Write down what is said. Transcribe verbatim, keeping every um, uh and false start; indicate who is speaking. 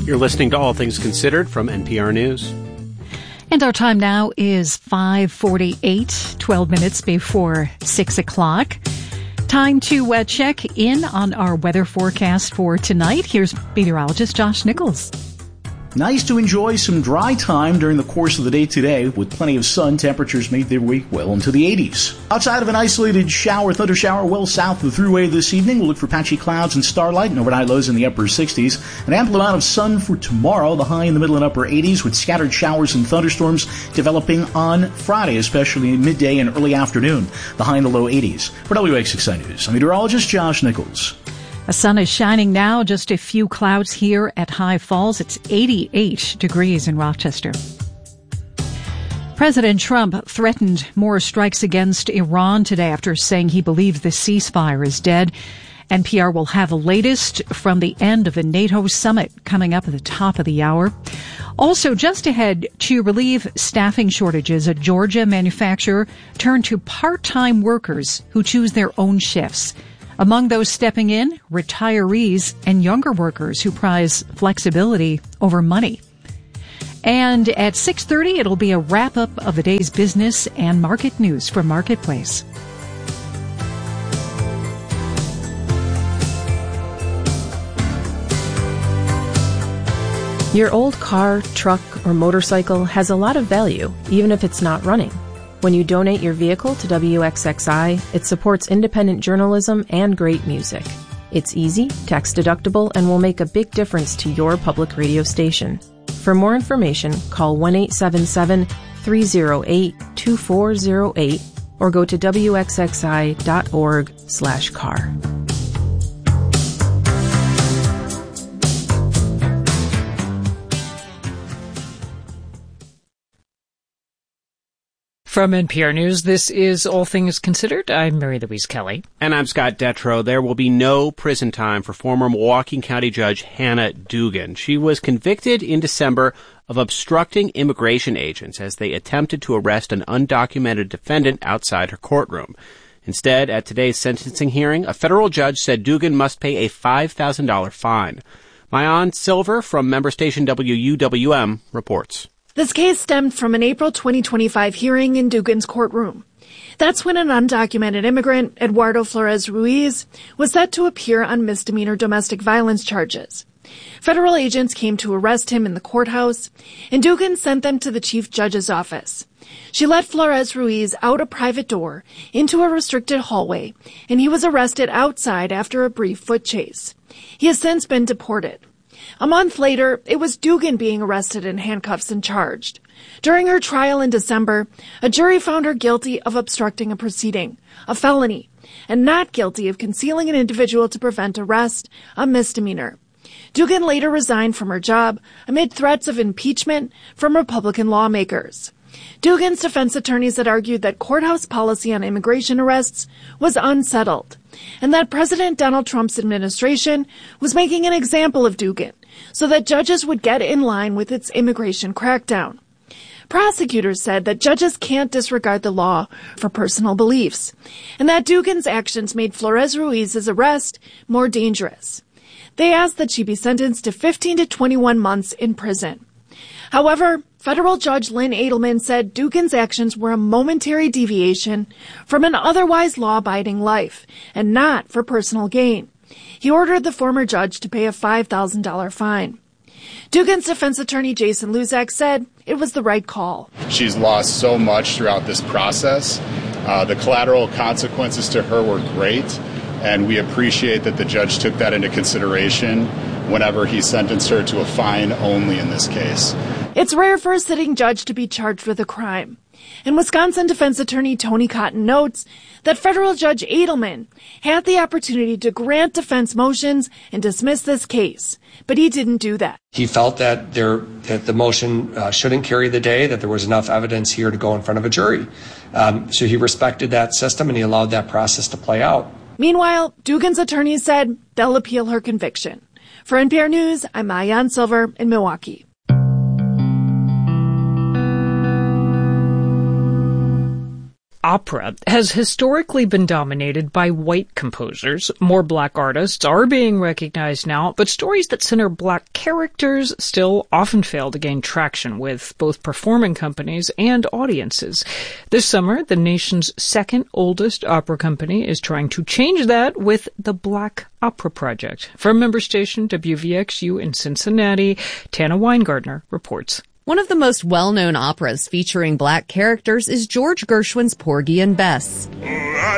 Speaker 1: You're listening to All Things Considered from N P R News.
Speaker 2: And our time now is five forty-eight, twelve minutes before six o'clock. Time to uh, check in on our weather forecast for tonight. Here's meteorologist Josh Nichols.
Speaker 3: Nice to enjoy some dry time during the course of the day today. With plenty of sun, temperatures made their way well into the eighties. Outside of an isolated shower, thunder shower well south of the thruway this evening, we'll look for patchy clouds and starlight and overnight lows in the upper sixties. An ample amount of sun for tomorrow, the high in the middle and upper eighties, with scattered showers and thunderstorms developing on Friday, especially midday and early afternoon, the high in the low eighties. For W X six I News, I'm meteorologist Josh Nichols.
Speaker 2: The sun is shining now, just a few clouds here at High Falls. It's eighty-eight degrees in Rochester. President Trump threatened more strikes against Iran today after saying he believes the ceasefire is dead. N P R will have the latest from the end of the NATO summit coming up at the top of the hour. Also, just ahead, to relieve staffing shortages, a Georgia manufacturer turned to part-time workers who choose their own shifts. Among those stepping in, retirees and younger workers who prize flexibility over money. And at six thirty, it'll be a wrap-up of the day's business and market news from Marketplace.
Speaker 4: Your old car, truck, or motorcycle has a lot of value, even if it's not running. When you donate your vehicle to W X X I, it supports independent journalism and great music. It's easy, tax-deductible, and will make a big difference to your public radio station. For more information, call one eight seven seven, three zero eight, two four zero eight or go to W X X I dot org slash car.
Speaker 5: From N P R News, this is All Things Considered. I'm Mary Louise Kelly.
Speaker 1: And I'm Scott Detrow. There will be no prison time for former Milwaukee County Judge Hannah Dugan. She was convicted in December of obstructing immigration agents as they attempted to arrest an undocumented defendant outside her courtroom. Instead, at today's sentencing hearing, a federal judge said Dugan must pay a five thousand dollars fine. Maayan Silver from member station W U W M reports.
Speaker 6: This case stemmed from an April twenty twenty-five hearing in Dugan's courtroom. That's when an undocumented immigrant, Eduardo Flores Ruiz, was set to appear on misdemeanor domestic violence charges. Federal agents came to arrest him in the courthouse, and Dugan sent them to the chief judge's office. She let Flores Ruiz out a private door into a restricted hallway, and he was arrested outside after a brief foot chase. He has since been deported. A month later, it was Dugan being arrested in handcuffs and charged. During her trial in December, a jury found her guilty of obstructing a proceeding, a felony, and not guilty of concealing an individual to prevent arrest, a misdemeanor. Dugan later resigned from her job amid threats of impeachment from Republican lawmakers. Dugan's defense attorneys had argued that courthouse policy on immigration arrests was unsettled, and that President Donald Trump's administration was making an example of Dugan so that judges would get in line with its immigration crackdown. Prosecutors said that judges can't disregard the law for personal beliefs, and that Dugan's actions made Flores Ruiz's arrest more dangerous. They asked that she be sentenced to fifteen to twenty-one months in prison. However, federal judge Lynn Edelman said Dugan's actions were a momentary deviation from an otherwise law-abiding life and not for personal gain. He ordered the former judge to pay a five thousand dollars fine. Dugan's defense attorney Jason Luzak said it was the right call.
Speaker 7: She's lost so much throughout this process. Uh, the collateral consequences to her were great, and we appreciate that the judge took that into consideration whenever he sentenced her to a fine only in this case.
Speaker 6: It's rare for a sitting judge to be charged with a crime. And Wisconsin defense attorney Tony Cotton notes that federal judge Edelman had the opportunity to grant defense motions and dismiss this case, but he didn't do that.
Speaker 8: He felt that there that the motion uh, shouldn't carry the day, that there was enough evidence here to go in front of a jury. Um, so he respected that system and he allowed that process to play out.
Speaker 6: Meanwhile, Dugan's attorneys said they'll appeal her conviction. For N P R News, I'm Maayan Silver in Milwaukee.
Speaker 5: opera has historically been dominated by white composers. More black artists are being recognized now, but stories that center black characters still often fail to gain traction with both performing companies and audiences. This summer, the nation's second oldest opera company is trying to change that with the Black Opera Project. From member station W V X U in Cincinnati, Tana Weingartner reports.
Speaker 9: One of the most well-known operas featuring black characters is George Gershwin's Porgy and Bess.